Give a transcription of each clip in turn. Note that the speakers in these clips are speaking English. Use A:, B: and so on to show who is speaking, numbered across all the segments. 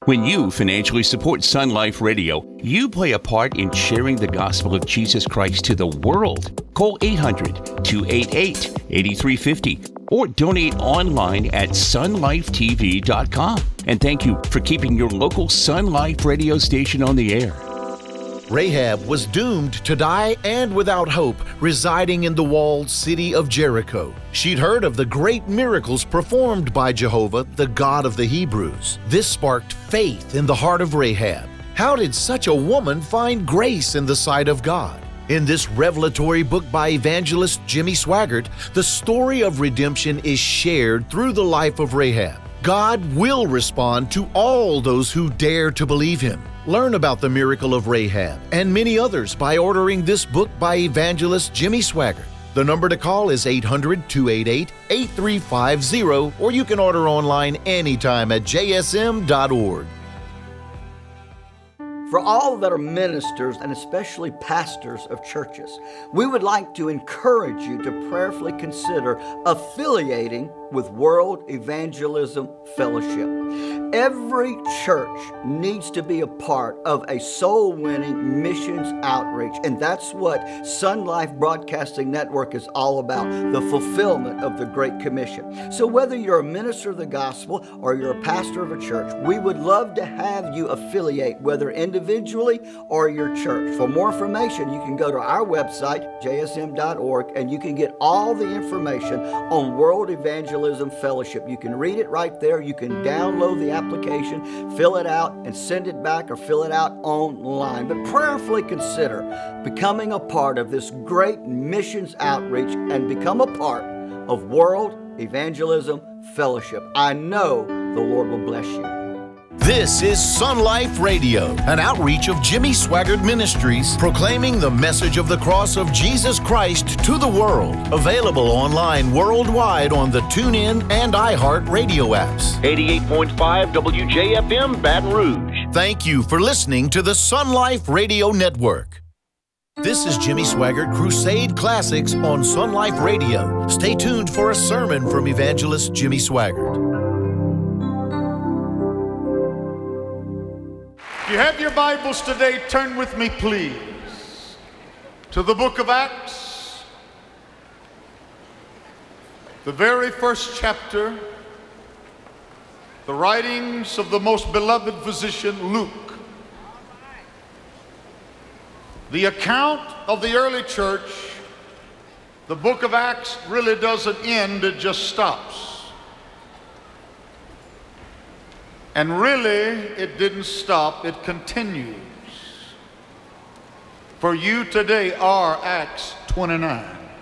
A: When you financially support Sun Life Radio, you play a part in sharing the gospel of Jesus Christ to the world. Call 800-288-8350 or donate online at sunlifetv.com. And thank you for keeping your local Sun Life radio station on the air.
B: Rahab was doomed to die and without hope, residing in the walled city of Jericho. She'd heard of the great miracles performed by Jehovah, the God of the Hebrews. This sparked faith in the heart of Rahab. How did such a woman find grace in the sight of God? In this revelatory book by evangelist Jimmy Swaggart, the story of redemption is shared through the life of Rahab. God will respond to all those who dare to believe Him. Learn about the miracle of Rahab and many others by ordering this book by evangelist Jimmy Swaggart. The number to call is 800-288-8350, or you can order online anytime at jsm.org.
C: For all that are ministers and especially pastors of churches, we would like to encourage you to prayerfully consider affiliating with World Evangelism Fellowship. Every church needs to be a part of a soul-winning missions outreach, and that's what Sun Life Broadcasting Network is all about, the fulfillment of the Great Commission. So whether you're a minister of the gospel or you're a pastor of a church, we would love to have you affiliate, whether individually or your church. For more information, you can go to our website, jsm.org, and you can get all the information on World Evangelism Fellowship. You can read it right there. You can download the application, fill it out, and send it back or fill it out online. But prayerfully consider becoming a part of this great missions outreach and become a part of World Evangelism Fellowship. I know the Lord will bless you.
B: This is Sun Life Radio, an outreach of Jimmy Swaggart Ministries, proclaiming the message of the cross of Jesus Christ to the world. Available online worldwide on the TuneIn and iHeart radio apps.
D: 88.5 WJFM Baton Rouge.
B: Thank you for listening to the Sun Life Radio Network. This is Jimmy Swaggart Crusade Classics on Sun Life Radio. Stay tuned for a sermon from evangelist Jimmy Swaggart.
E: If you have your Bibles today, turn with me, please, to the book of Acts, the very first chapter, the writings of the most beloved physician, Luke. The account of the early church, the book of Acts really doesn't end, it just stops. And really, it didn't stop, it continues. For you today are Acts 29.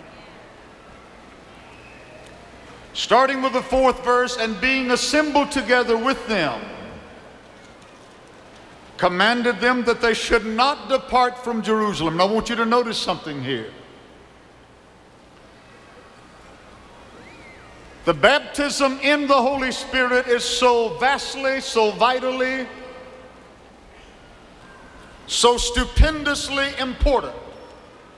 E: Starting with the 4th verse, and being assembled together with them, commanded them that they should not depart from Jerusalem. Now I want you to notice something here. The baptism in the Holy Spirit is so vastly, so vitally, so stupendously important